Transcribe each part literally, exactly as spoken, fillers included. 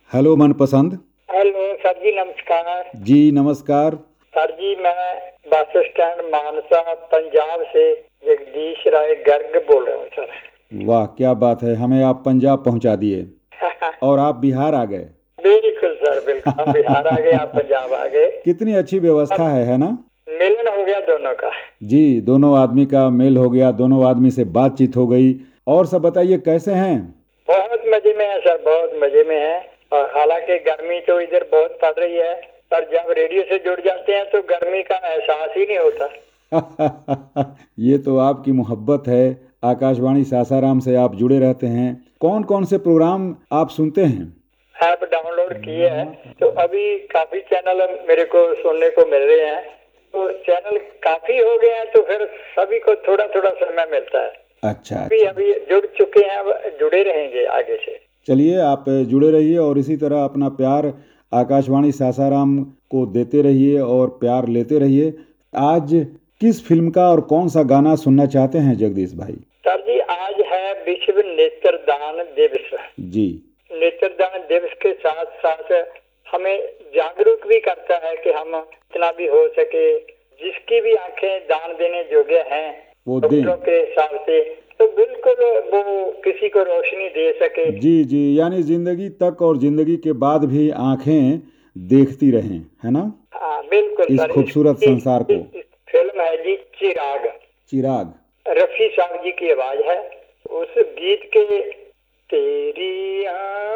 Hello मनपसंद। Hello sir जी, नमस्कार जी नमस्कार। सर जी, मैं बस स्टैंड मानसा पंजाब से जगदीश राय गर्ग बोल रहा हूँ सर। वाह क्या बात है, हमें आप पंजाब पहुंचा दिए और आप बिहार आ गए। बिल्कुल सर, बिल्कुल हम बिहार आ गए, आप पंजाब आ गए। कितनी अच्छी व्यवस्था है है ना। मिलन हो गया दोनों का। जी, दोनों आदमी का मेल हो गया, दोनों आदमी से बातचीत हो गई। और सब बताइए कैसे हैं। बहुत मजे में है सर, बहुत मजे में है। और हालांकि गर्मी तो इधर बहुत पड़ रही है, पर जब रेडियो से जुड़ जाते हैं तो गर्मी का एहसास ही नहीं होता। ये तो आपकी मोहब्बत है। आकाशवाणी सासाराम से आप जुड़े रहते हैं। कौन कौन से प्रोग्राम आप सुनते हैं। ऐप डाउनलोड किए हैं तो अभी काफी चैनल मेरे को सुनने को मिल रहे हैं। तो चैनल काफी हो गए हैं तो फिर सभी को थोड़ा थोड़ा समय मिलता है। अच्छा अभी अच्छा। अभी जुड़ चुके हैं, अब जुड़े रहेंगे आगे से। चलिए आप जुड़े रहिए और इसी तरह अपना प्यार आकाशवाणी सासाराम को देते रहिए और प्यार लेते रहिए। आज किस फिल्म का और कौन सा गाना सुनना चाहते हैं जगदीश भाई। सर जी, आज है विश्व नेत्रदान दिवस। जी। नेत्रदान दिवस के साथ साथ हमें जागरूक भी करता है कि हम जितना भी हो सके जिसकी भी आंखें दान देने योग्य हैं वो दें। डॉक्टरों के हिसाब से, तो बिल्कुल वो किसी को रोशनी दे सके। जी जी, यानी जिंदगी तक और जिंदगी के बाद भी आंखें देखती रहें, है ना। हाँ बिल्कुल इस सर। खूबसूरत इस, संसार को। इस, इस फिल्म है जी चिराग। चिराग। रफी साहब जी की आवाज है। उस गीत के तेरी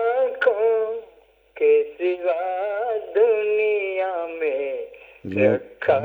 आंखों के सिवा दुनिया में रब